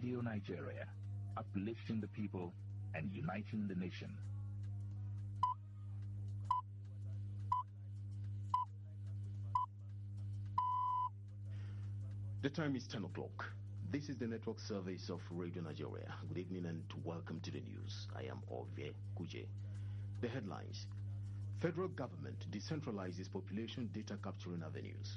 Radio Nigeria, uplifting the people and uniting the nation. The time is 10 o'clock. This is the network service of Radio Nigeria. Good evening and welcome to the news. I am Ovie Kuje. The headlines. Federal government decentralizes population data capturing avenues.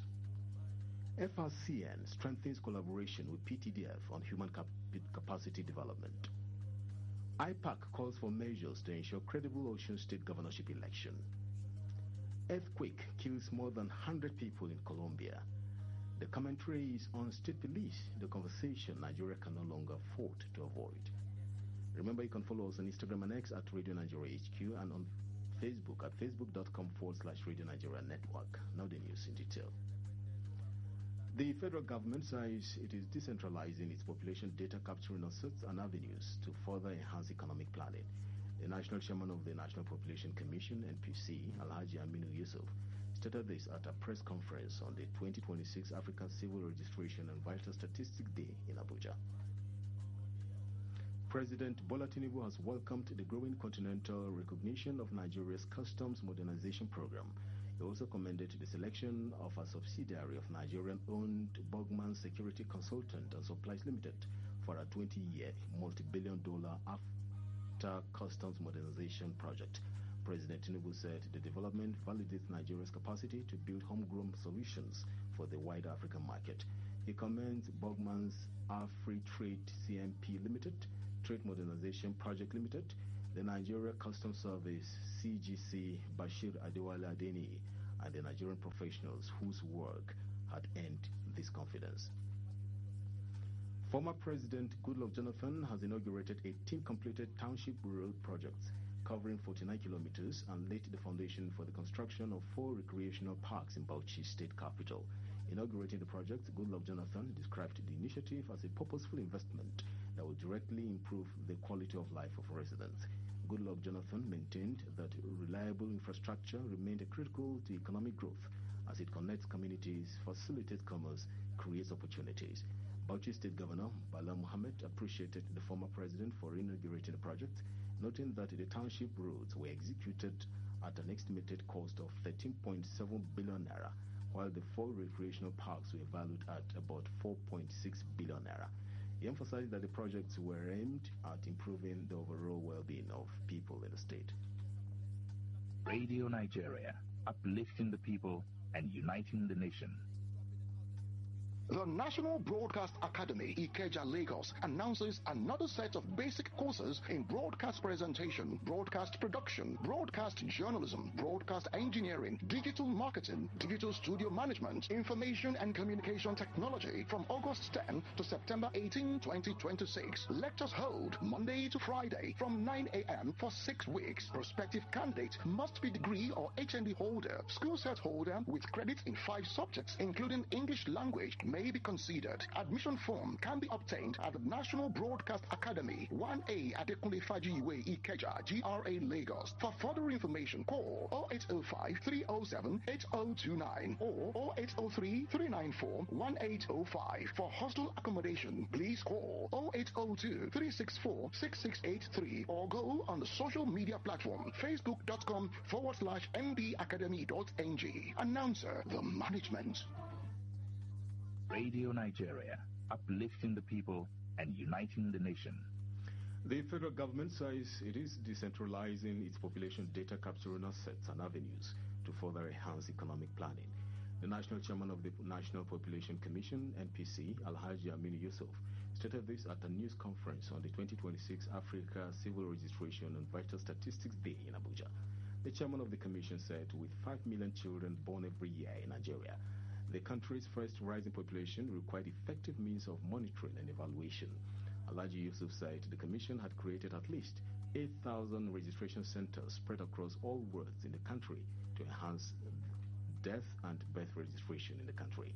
FRCN strengthens collaboration with PTDF on human capacity development. IPAC calls for measures to ensure credible Osun State governorship election. Earthquake kills more than 100 people in Colombia. The commentary is on state police, the conversation Nigeria can no longer afford to avoid. Remember, you can follow us on Instagram and X at Radio Nigeria HQ and on Facebook at facebook.com/Radio Nigeria Network. Now the news in detail. The federal government says it is decentralizing its population data capturing assets and avenues to further enhance economic planning. The national chairman of the National Population Commission, NPC, Alhaji Aminu Yusuf, stated this at a press conference on the 2026 African Civil Registration and Vital Statistics Day in Abuja. President Bola Tinubu has welcomed the growing continental recognition of Nigeria's customs modernization program. He also commended the selection of a subsidiary of Nigerian-owned Bogman Security Consultant and Supplies Limited for a 20-year, multi-billion-dollar after customs modernization project. President Tinubu said the development validates Nigeria's capacity to build homegrown solutions for the wider African market. He commends Bogman's Free Trade CMP Limited, Trade Modernization Project Limited, the Nigeria Customs Service CGC Bashir Adewale Adeni, and the Nigerian professionals whose work had earned this confidence. Former President Goodluck Jonathan has inaugurated 18 completed township road projects covering 49 kilometers and laid the foundation for the construction of 4 recreational parks in Bauchi State Capital. Inaugurating the project, Goodluck Jonathan described the initiative as a purposeful investment that will directly improve the quality of life of residents. Goodluck Jonathan maintained that reliable infrastructure remained critical to economic growth as it connects communities, facilitates commerce, creates opportunities. Bauchi State Governor Bala Mohammed appreciated the former president for inaugurating the project, noting that the township roads were executed at an estimated cost of 13.7 billion naira, while the 4 recreational parks were valued at about 4.6 billion naira. He emphasized that the projects were aimed at improving the overall well-being of people in the state. Radio Nigeria, uplifting the people and uniting the nation. The National Broadcast Academy, Ikeja, Lagos, announces another set of basic courses in broadcast presentation, broadcast production, broadcast journalism, broadcast engineering, digital marketing, digital studio management, information and communication technology from August 10 to September 18, 2026. Lectures hold Monday to Friday from 9 a.m. for 6 weeks. Prospective candidate must be degree or HND holder, school set holder with credits in 5 subjects, including English language, may be considered. Admission form can be obtained at the National Broadcast Academy, 1A Adekunle Fajiwe Ikeja, GRA Lagos. For further information, call 0805-307-8029 or 0803-394-1805. For hostel accommodation, please call 0802-364-6683 or go on the social media platform facebook.com/mdacademy.ng. Announcer, the management. Radio Nigeria, uplifting the people and uniting the nation. The federal government says it is decentralizing its population data capturing assets and avenues to further enhance economic planning. The national chairman of the National Population Commission, NPC, Alhaji Aminu Yusuf, stated this at a news conference on the 2026 Africa Civil Registration and Vital Statistics Day in Abuja. The chairman of the commission said with 5 million children born every year in Nigeria, the country's first rising population required effective means of monitoring and evaluation. Alhaji Yusuf said the commission had created at least 8,000 registration centers spread across all wards in the country to enhance death and birth registration in the country.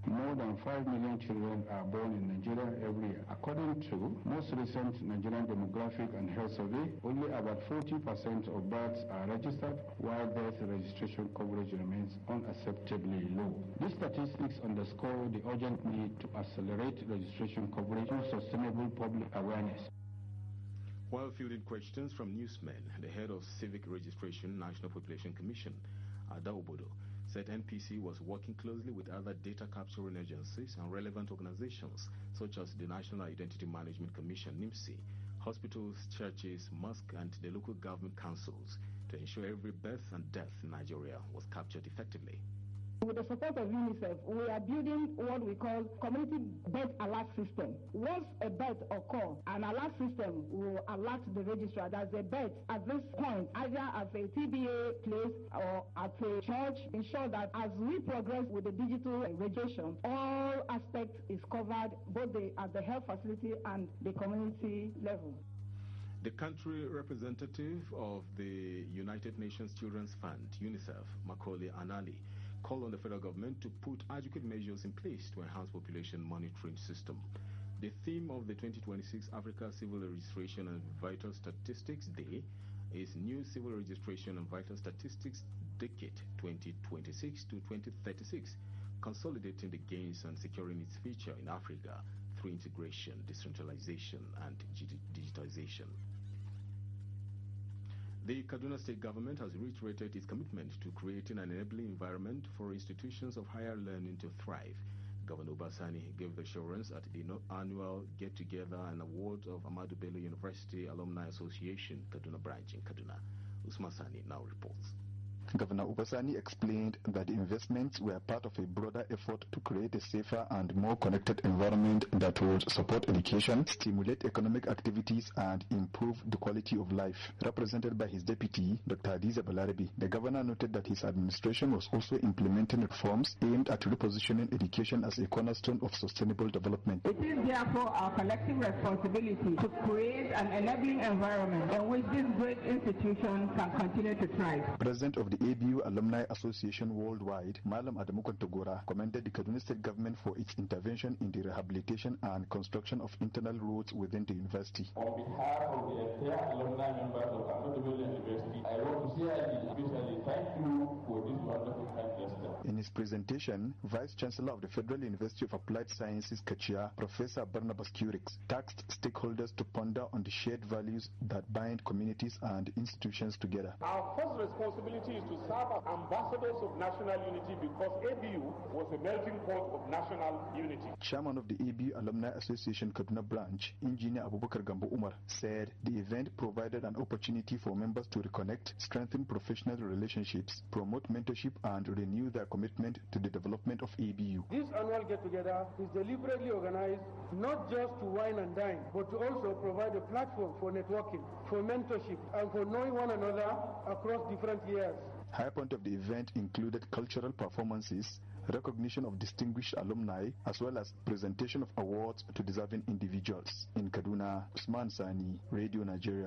More than 5 million children are born in Nigeria every year. According to most recent Nigerian Demographic and Health Survey, only about 40% of births are registered, while birth registration coverage remains unacceptably low. These statistics underscore the urgent need to accelerate registration coverage through sustainable public awareness. While fielding questions from newsmen, the head of Civic Registration National Population Commission, Ada Obodo, said NPC was working closely with other data capturing agencies and relevant organizations such as the National Identity Management Commission, NIMC, hospitals, churches, mosques, and the local government councils to ensure every birth and death in Nigeria was captured effectively. With the support of UNICEF, we are building what we call community birth alert system. Once a birth occurs, an alert system will alert the registrar that the birth at this point, either at a TBA place or at a church, ensure that as we progress with the digital registration, all aspects is covered both at the health facility and the community level. The country representative of the United Nations Children's Fund, UNICEF, Macaulay Anali, called on the federal government to put adequate measures in place to enhance population monitoring system. The theme of the 2026 Africa Civil Registration and Vital Statistics Day is New Civil Registration and Vital Statistics Decade 2026 to 2036, consolidating the gains and securing its future in Africa through integration, decentralization, and digitization. The Kaduna State government has reiterated its commitment to creating an enabling environment for institutions of higher learning to thrive. Governor Obasani gave the assurance at the annual get-together and award of Ahmadu Bello University Alumni Association, Kaduna branch in Kaduna. Usman Sani now reports. Governor Obasani explained that the investments were part of a broader effort to create a safer and more connected environment that would support education, stimulate economic activities, and improve the quality of life. Represented by his deputy, Dr. Hadiza Balarabi, the governor noted that his administration was also implementing reforms aimed at repositioning education as a cornerstone of sustainable development. It is therefore our collective responsibility to create an enabling environment in which this great institution can continue to thrive. President of the ABU Alumni Association Worldwide, Malam Adamu Kontagora, commended the Kaduna State government for its intervention in the rehabilitation and construction of internal roads within the university. On behalf of the entire alumni members of Ahmadu Bello University, I want to say officially thank you for this wonderful kind gesture. In his presentation, Vice Chancellor of the Federal University of Applied Sciences, Kachia, Professor Barnabas Curix, tasked stakeholders to ponder on the shared values that bind communities and institutions together. Our first responsibility is to serve as ambassadors of national unity because ABU was a melting pot of national unity. Chairman of the ABU Alumni Association Kaduna branch, Engineer Abubakar Gambo Umar, said the event provided an opportunity for members to reconnect, strengthen professional relationships, promote mentorship, and renew their commitment to the development of ABU. This annual get-together is deliberately organized not just to wine and dine, but to also provide a platform for networking, for mentorship, and for knowing one another across different years. High point of the event included cultural performances, recognition of distinguished alumni, as well as presentation of awards to deserving individuals. In Kaduna, Usman Sani, Radio Nigeria.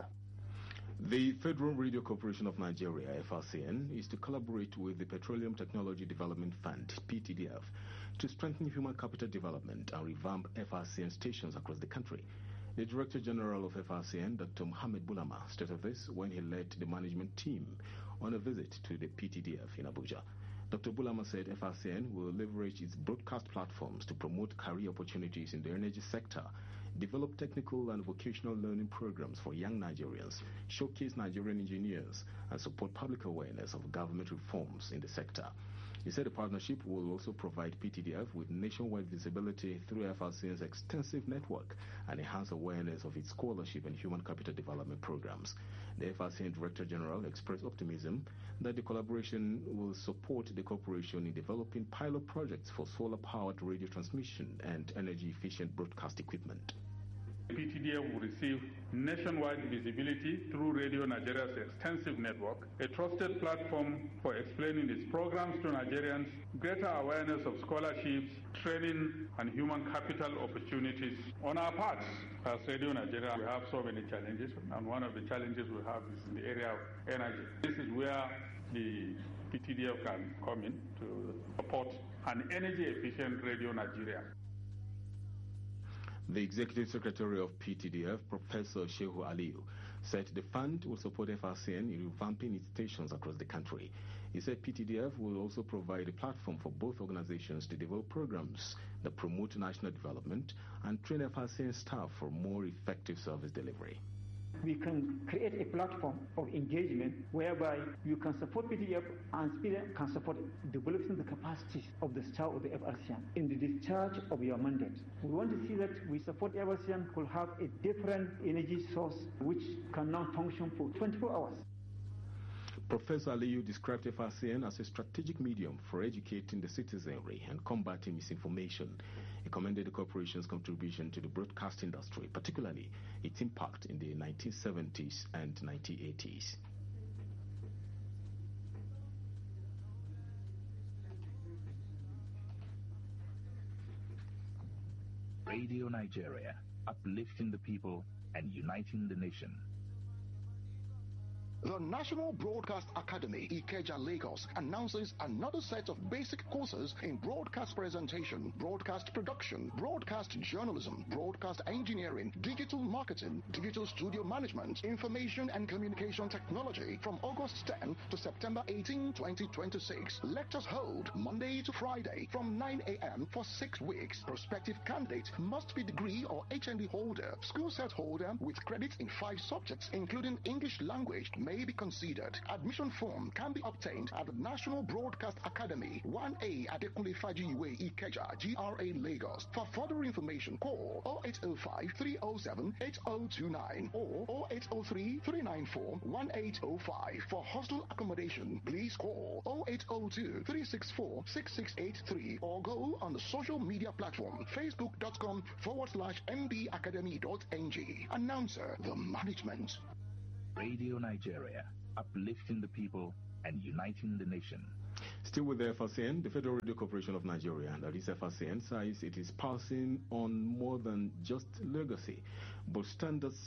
The Federal Radio Corporation of Nigeria, FRCN, is to collaborate with the Petroleum Technology Development Fund, PTDF, to strengthen human capital development and revamp FRCN stations across the country. The Director General of FRCN, Dr. Mohamed Bulama, stated this when he led the management team on a visit to the PTDF in Abuja. Dr. Bulama said FRCN will leverage its broadcast platforms to promote career opportunities in the energy sector, develop technical and vocational learning programs for young Nigerians, showcase Nigerian engineers, and support public awareness of government reforms in the sector. He said the partnership will also provide PTDF with nationwide visibility through FRCN's extensive network and enhance awareness of its scholarship and human capital development programs. The FRCN Director General expressed optimism that the collaboration will support the corporation in developing pilot projects for solar-powered radio transmission and energy-efficient broadcast equipment. PTDF will receive nationwide visibility through Radio Nigeria's extensive network, a trusted platform for explaining its programs to Nigerians, greater awareness of scholarships, training, and human capital opportunities. On our part, as Radio Nigeria, we have so many challenges, and one of the challenges we have is in the area of energy. This is where the PTDF can come in to support and energy-efficient Radio Nigeria. The Executive Secretary of PTDF, Professor Shehu Aliyu, said the fund will support FRCN in revamping its stations across the country. He said PTDF will also provide a platform for both organizations to develop programs that promote national development and train FRCN staff for more effective service delivery. We can create a platform of engagement whereby you can support PTDF and PTDF can support developing the capacities of the staff of the FRCN in the discharge of your mandate. We want to see that we support FRCN could have a different energy source which can now function for 24 hours. Professor Aliyu described FRCN as a strategic medium for educating the citizenry and combating misinformation. He commended the corporation's contribution to the broadcast industry, particularly its impact in the 1970s and 1980s. Radio Nigeria, uplifting the people and uniting the nation. The National Broadcast Academy, Ikeja, Lagos, announces another set of basic courses in broadcast presentation, broadcast production, broadcast journalism, broadcast engineering, digital marketing, digital studio management, information and communication technology from August 10 to September 18, 2026. Lectures hold Monday to Friday from 9 a.m. for 6 weeks. Prospective candidate must be degree or HND holder, school set holder with credits in 5 subjects, including English language, may be considered. Admission form can be obtained at the National Broadcast Academy, 1A Adekunle Fajiwe, Ikeja, GRA, Lagos. For further information, call 0805-307-8029 or 0803-394-1805. For hostel accommodation, please call 0802-364-6683 or go on the social media platform facebook.com/mbacademy.ng. Announcer, the management. Radio Nigeria, uplifting the people and uniting the nation. Still with the FRCN, the Federal Radio Corporation of Nigeria, that is FRCN, says it is passing on more than just legacy, but standards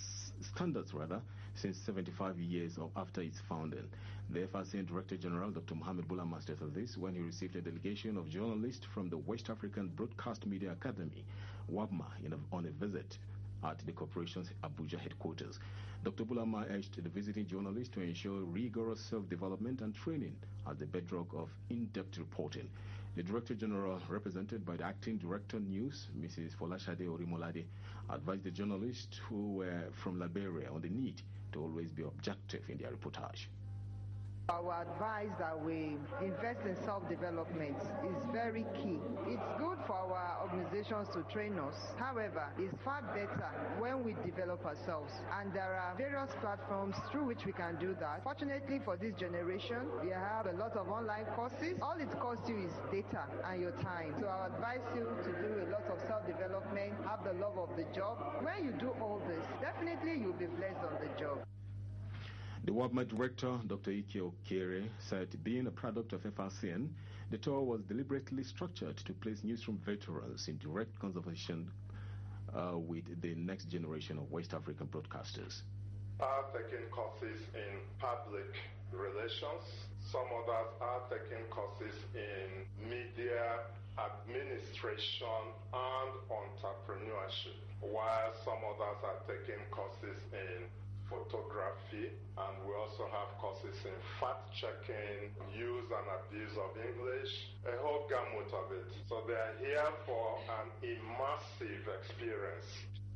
since 75 years after its founding. The FRCN Director General, Dr. Mohammed Bulama, stated this when he received a delegation of journalists from the West African Broadcast Media Academy, WABMA, on a visit at the corporation's Abuja headquarters. Dr. Bulama urged the visiting journalists to ensure rigorous self-development and training as the bedrock of in-depth reporting. The Director General, represented by the Acting Director News, Mrs. Folashade Orimolade, advised the journalists who were from Liberia on the need to always be objective in their reportage. Our advice that we invest in self-development is very key. It's good for our organizations to train us. However, it's far better when we develop ourselves. And there are various platforms through which we can do that. Fortunately for this generation, we have a lot of online courses. All it costs you is data and your time. So I advise you to do a lot of self-development, have the love of the job. When you do all this, definitely you'll be blessed on the job. The WABMA director, Dr. Ike Okere, said being a product of FRCN, the tour was deliberately structured to place newsroom veterans in direct conversation with the next generation of West African broadcasters. Are taking courses in public relations. Some others are taking courses in media administration and entrepreneurship, while some others are taking courses in photography, and we also have courses in fact-checking, use and abuse of English, a whole gamut of it. So they are here for an immersive experience.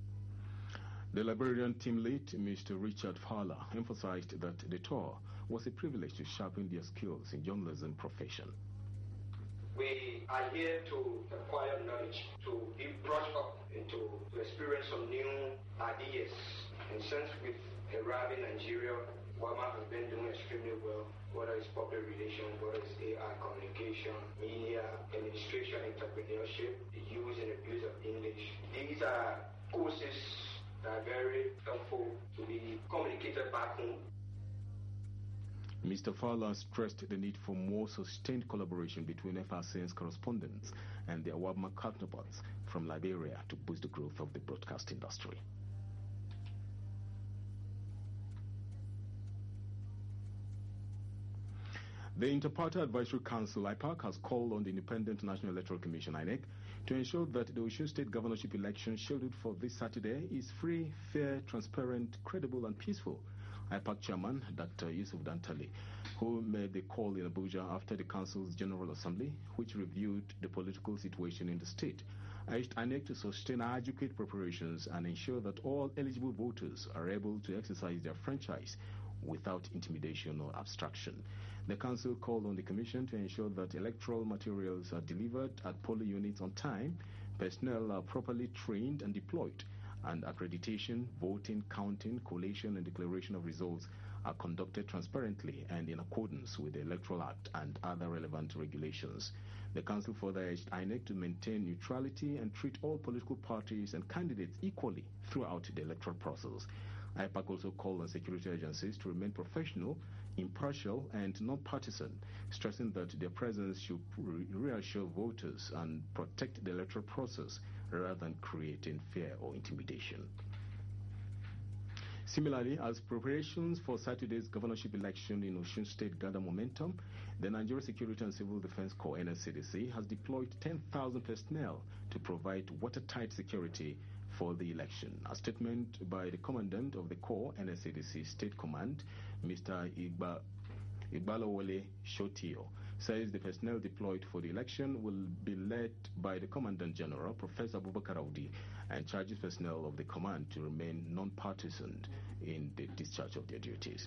The Liberian team lead, Mr. Richard Fowler, emphasized that the tour was a privilege to sharpen their skills in journalism profession. We are here to acquire knowledge, to be brushed up into to experience some new ideas. And since with arriving in Nigeria, WABMA has been doing extremely well, whether it's public relations, whether it's AI communication, media, administration, entrepreneurship, the use and abuse of English. These are courses that are very helpful to be communicated back home. Mr. Fowler stressed the need for more sustained collaboration between FRCN's correspondents and their WABMA counterparts from Liberia to boost the growth of the broadcast industry. The Interparty Advisory Council, IPAC, has called on the Independent National Electoral Commission, INEC, to ensure that the Osun State governorship election scheduled for this Saturday is free, fair, transparent, credible, and peaceful. IPAC chairman, Dr. Yusuf Dantali, who made the call in Abuja after the Council's General Assembly, which reviewed the political situation in the state, urged INEC to sustain adequate preparations and ensure that all eligible voters are able to exercise their franchise without intimidation or abstraction. The Council called on the Commission to ensure that electoral materials are delivered at polling units on time, personnel are properly trained and deployed, and accreditation, voting, counting, collation, and declaration of results are conducted transparently and in accordance with the Electoral Act and other relevant regulations. The Council further urged INEC to maintain neutrality and treat all political parties and candidates equally throughout the electoral process. IPAC also called on security agencies to remain professional, impartial, and non-partisan, stressing that their presence should reassure voters and protect the electoral process rather than creating fear or intimidation. Similarly, as preparations for Saturday's governorship election in Osun State gather momentum, the Nigeria Security and Civil Defense Corps, NSCDC, has deployed 10,000 personnel to provide watertight security for the election. A statement by the commandant of the Corps, NSCDC State Command, Mr. Igbalowole Shotio, says the personnel deployed for the election will be led by the Commandant General, Professor Abubakar Audi, and charges personnel of the command to remain non-partisan in the discharge of their duties.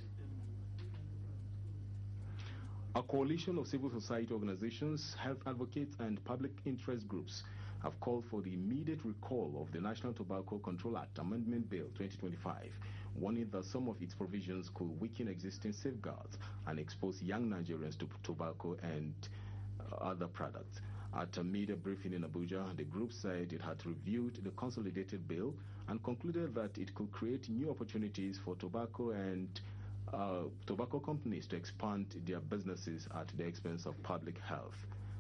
A coalition of civil society organizations, health advocates, and public interest groups have called for the immediate recall of the National Tobacco Control Act Amendment Bill 2025, warning that some of its provisions could weaken existing safeguards and expose young Nigerians to tobacco and other products. At a media briefing in Abuja, the group said it had reviewed the consolidated bill and concluded that it could create new opportunities for tobacco and tobacco companies to expand their businesses at the expense of public health.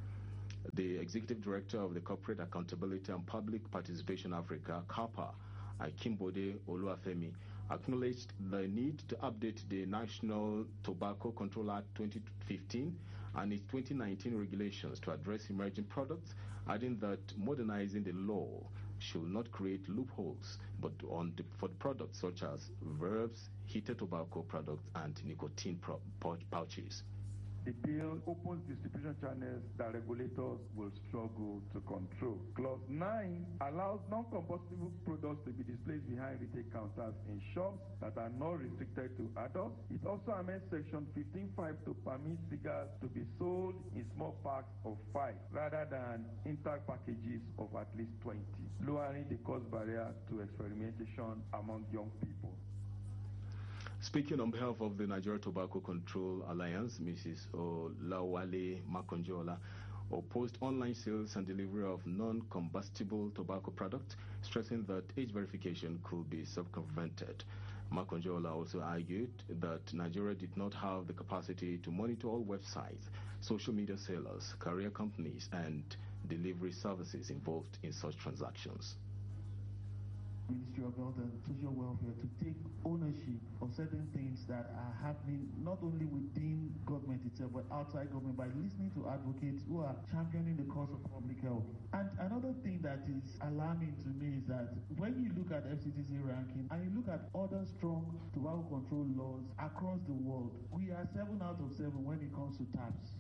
The executive director of the Corporate Accountability and Public Participation Africa, CAPA, Akimbode Oluwafemi, acknowledged the need to update the National Tobacco Control Act 2015 and its 2019 regulations to address emerging products, adding that modernizing the law should not create loopholes but for products such as verbs, heated tobacco products, and nicotine pouches. The bill opens distribution channels that regulators will struggle to control. Clause 9 allows non-combustible products to be displayed behind retail counters in shops that are not restricted to adults. It also amends Section 15.5 to permit cigars to be sold in small packs of 5 rather than intact packages of at least 20, lowering the cost barrier to experimentation among young people. Speaking on behalf of the Nigeria Tobacco Control Alliance, Mrs. Olawale Makonjola opposed online sales and delivery of non-combustible tobacco products, stressing that age verification could be circumvented. Makonjola also argued that Nigeria did not have the capacity to monitor all websites, social media sellers, carrier companies, and delivery services involved in such transactions. Ministry of Health and Social Welfare to take ownership of certain things that are happening not only within government itself but outside government by listening to advocates who are championing the cause of public health. And another thing that is alarming to me is that when you look at FCTC ranking and you look at other strong tobacco control laws across the world, we are 7 out of 7 when it comes to taps.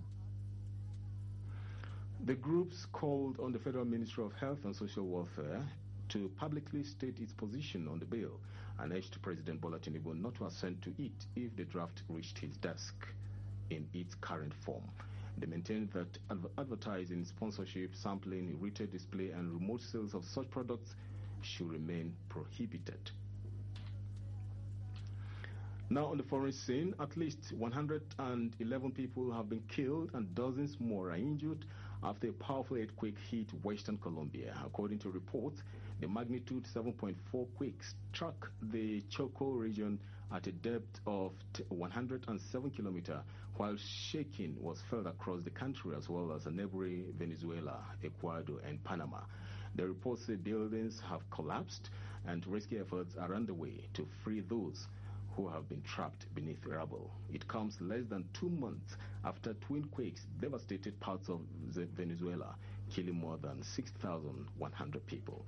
The groups called on the Federal Ministry of Health and Social Welfare to publicly state its position on the bill and urged President Bola Tinubu not to assent to it if the draft reached his desk in its current form. They maintained that advertising, sponsorship, sampling, retail display, and remote sales of such products should remain prohibited. Now on the foreign scene, at least 111 people have been killed and dozens more are injured after a powerful earthquake hit Western Colombia. According to reports, the magnitude 7.4 quake struck the Choco region at a depth of 107 kilometers, while shaking was felt across the country as well as neighboring Venezuela, Ecuador, and Panama. The reports say buildings have collapsed and rescue efforts are underway to free those who have been trapped beneath rubble. It comes less than 2 months after twin quakes devastated parts of Venezuela, killing more than 6,100 people.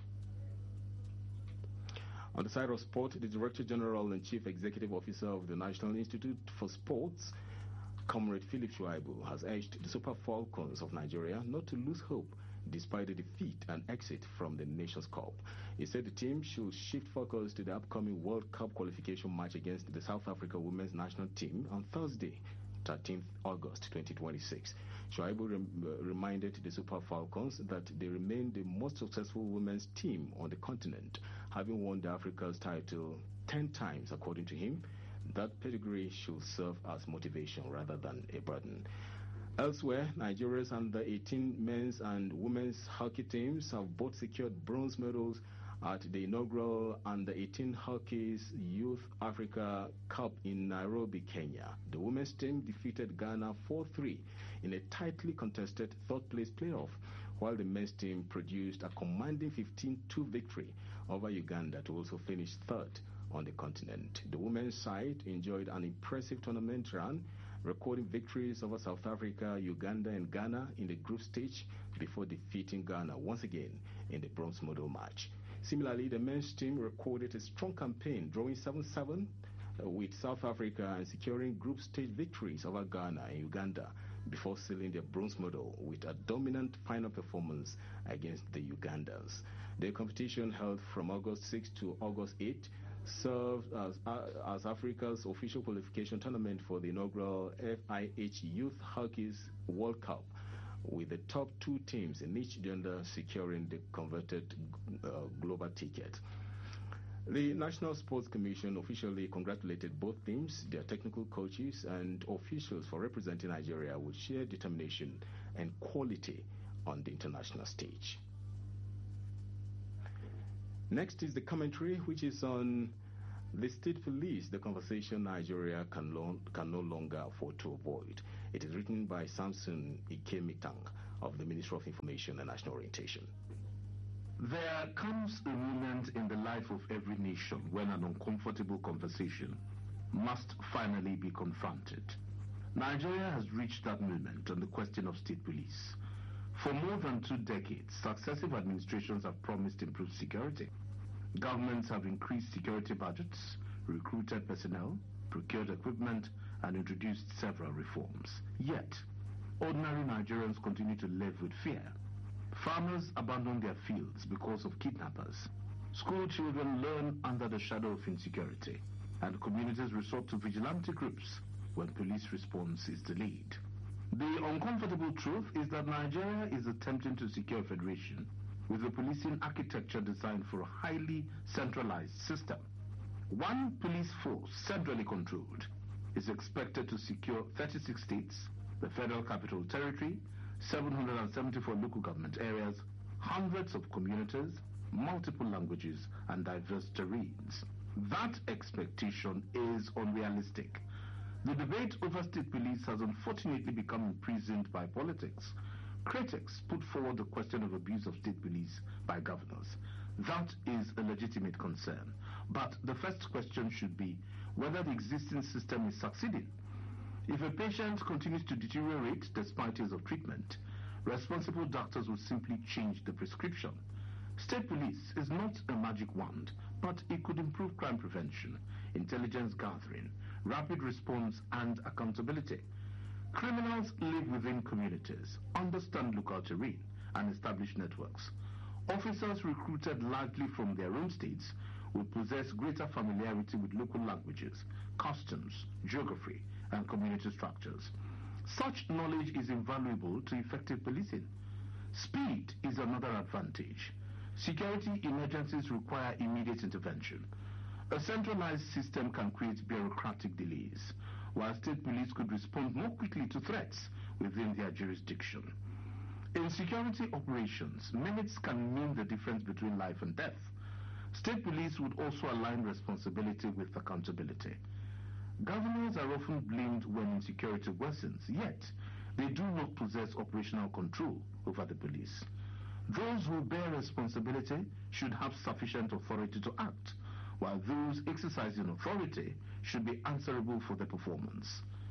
On the side of sport, the Director General and Chief Executive Officer of the National Institute for Sports, Comrade Philip Shuaibu, has urged the Super Falcons of Nigeria not to lose hope despite the defeat and exit from the Nations Cup. He said the team should shift focus to the upcoming World Cup qualification match against the South Africa women's national team on Thursday, 13th August 2026. Shuaibu reminded the Super Falcons that they remain the most successful women's team on the continent, having won the Africa's title 10 times, according to him. That pedigree should serve as motivation rather than a burden. Elsewhere, Nigeria's under-18 men's and women's hockey teams have both secured bronze medals at the inaugural Under-18 Hockey's Youth Africa Cup in Nairobi, Kenya. The women's team defeated Ghana 4-3 in a tightly contested third-place playoff, while the men's team produced a commanding 15-2 victory over Uganda to also finish third on the continent. The women's side enjoyed an impressive tournament run, recording victories over South Africa, Uganda, and Ghana in the group stage before defeating Ghana once again in the bronze medal match. Similarly, the men's team recorded a strong campaign, drawing 7-7 with South Africa and securing group stage victories over Ghana and Uganda before sealing their bronze medal with a dominant final performance against the Ugandans. The competition, held from August 6 to August 8, served as Africa's official qualification tournament for the inaugural FIH Youth Hockey's World Cup, with the top 2 teams in each gender securing the converted global ticket. The National Sports Commission officially congratulated both teams, their technical coaches, and officials for representing Nigeria with sheer determination and quality on the international stage. Next is the commentary, which is on the state police, the conversation Nigeria can no longer afford to avoid. It is written by Samson Ikemitang of the Ministry of Information and National Orientation. There comes a moment in the life of every nation when an uncomfortable conversation must finally be confronted. Nigeria has reached that moment on the question of state police. For more than 2 decades, successive administrations have promised improved security. Governments have increased security budgets, recruited personnel, procured equipment, and introduced several reforms. Yet, ordinary Nigerians continue to live with fear. Farmers abandon their fields because of kidnappers. School children learn under the shadow of insecurity, and communities resort to vigilante groups when police response is delayed. The uncomfortable truth is that Nigeria is attempting to secure federation with a policing architecture designed for a highly centralized system. One police force, centrally controlled, is expected to secure 36 states, the Federal Capital Territory, 774 local government areas, hundreds of communities, multiple languages, and diverse terrains. That expectation is unrealistic. The debate over state police has unfortunately become imprisoned by politics. Critics put forward the question of abuse of state police by governors. That is a legitimate concern. But the first question should be whether the existing system is succeeding. If a patient continues to deteriorate despite years of treatment, responsible doctors will simply change the prescription. State police is not a magic wand, but it could improve crime prevention, intelligence gathering, rapid response, and accountability. Criminals live within communities, understand local terrain, and establish networks. Officers recruited largely from their own states will possess greater familiarity with local languages, customs, geography, and community structures. Such knowledge is invaluable to effective policing. Speed is another advantage. Security emergencies require immediate intervention. A centralized system can create bureaucratic delays, while state police could respond more quickly to threats within their jurisdiction. In security operations, minutes can mean the difference between life and death. State police would also align responsibility with accountability. Governors are often blamed when insecurity worsens, yet they do not possess operational control over the police. Those who bear responsibility should have sufficient authority to act, while those exercising authority should be answerable for their performance.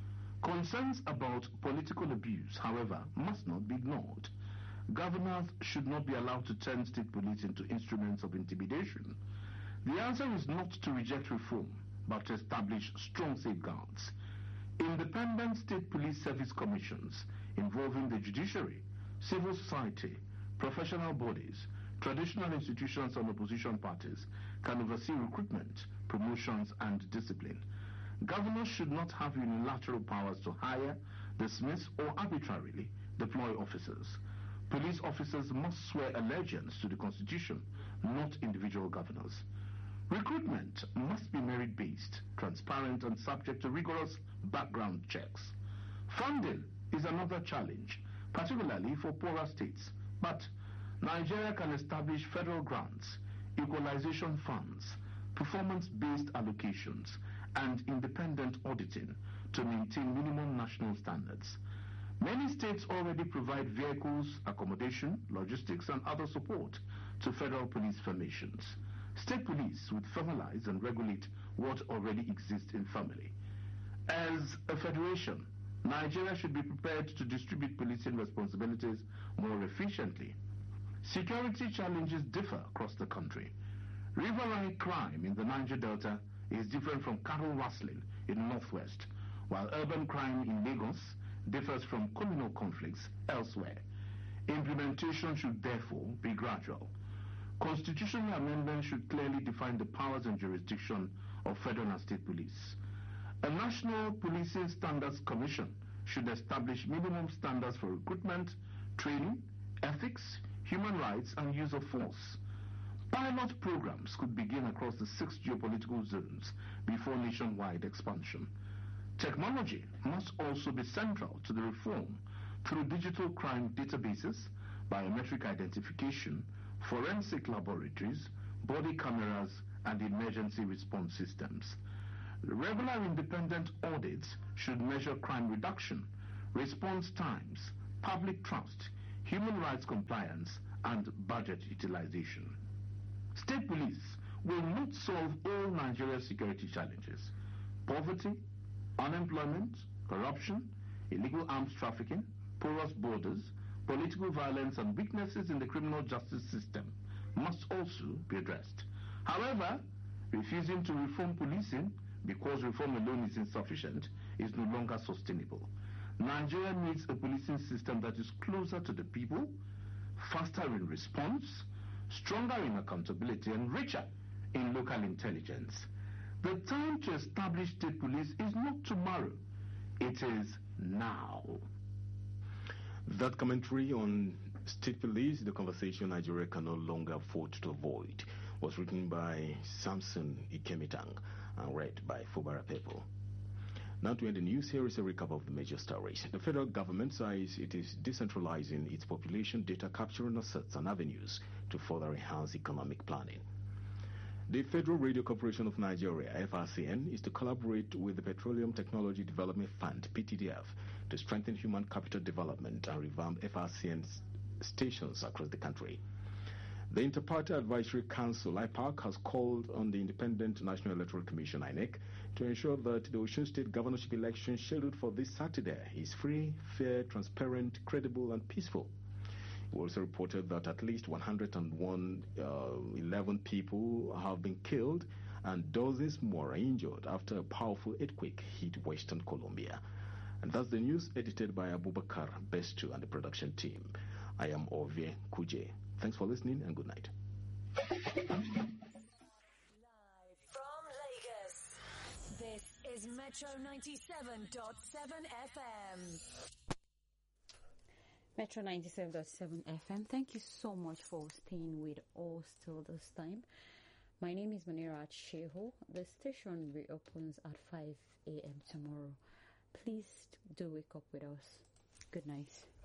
Concerns about political abuse, however, must not be ignored. Governors should not be allowed to turn state police into instruments of intimidation. The answer is not to reject reform, but to establish strong safeguards. Independent state police service commissions involving the judiciary, civil society, professional bodies, traditional institutions and opposition parties can oversee recruitment, promotions and discipline. Governors should not have unilateral powers to hire, dismiss or arbitrarily deploy officers. Police officers must swear allegiance to the Constitution, not individual governors. Recruitment must be merit-based, transparent and subject to rigorous background checks. Funding is another challenge, particularly for poorer states, but Nigeria can establish federal grants, equalization funds, performance-based allocations, and independent auditing to maintain minimum national standards. Many states already provide vehicles, accommodation, logistics, and other support to federal police formations. State police would formalize and regulate what already exists in family. As a federation, Nigeria should be prepared to distribute policing responsibilities more efficiently. Security challenges differ across the country. Riverine crime in the Niger Delta is different from cattle rustling in the northwest, while urban crime in Lagos differs from communal conflicts elsewhere. Implementation should therefore be gradual. Constitutional amendments should clearly define the powers and jurisdiction of federal and state police. A National Policing Standards Commission should establish minimum standards for recruitment, training, ethics, human rights, and use of force. Pilot programs could begin across the 6 geopolitical zones before nationwide expansion. Technology must also be central to the reform through digital crime databases, biometric identification, forensic laboratories, body cameras, and emergency response systems. Regular independent audits should measure crime reduction, response times, public trust, human rights compliance, and budget utilization. State police will not solve all Nigeria's security challenges. Poverty, unemployment, corruption, illegal arms trafficking, porous borders, political violence, and weaknesses in the criminal justice system must also be addressed. However, refusing to reform policing because reform alone is insufficient is no longer sustainable. Nigeria needs a policing system that is closer to the people, faster in response, stronger in accountability, and richer in local intelligence. The time to establish state police is not tomorrow, it is now. That commentary on state police, the conversation Nigeria can no longer afford to avoid, was written by Samson Ikemitang and read by Fubara Pepo. Now to end the news, here is a recap of the major stories. The federal government says it is decentralizing its population data capturing assets and avenues to further enhance economic planning. The Federal Radio Corporation of Nigeria, FRCN, is to collaborate with the Petroleum Technology Development Fund, PTDF, to strengthen human capital development and revamp FRCN's stations across the country. The Interparty Advisory Council, IPAC, has called on the Independent National Electoral Commission, INEC, to ensure that the Osun State governorship election scheduled for this Saturday is free, fair, transparent, credible, and peaceful. We also reported that at least 111 people have been killed and dozens more are injured after a powerful earthquake hit Western Colombia. And that's the news edited by Abubakar Bestu and the production team. I am Ovie Kuje. Thanks for listening and good night. Live from Lagos, this is Metro 97.7 FM. Metro 97.7 FM. Thank you so much for staying with us till this time. My name is Manira Sheho. The station reopens at 5 a.m. tomorrow. Please do wake up with us. Good night.